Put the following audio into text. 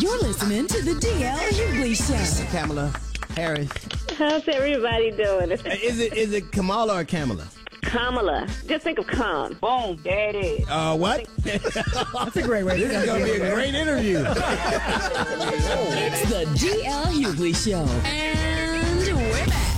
You're listening to the DL Hughley Show. Kamala Harris. How's everybody doing? Is it Kamala or Kamala? Kamala. Just think of Kam. Boom, there it is. What? That's a great way. This is going to be a great interview. It's the DL Hughley Show. And we're back.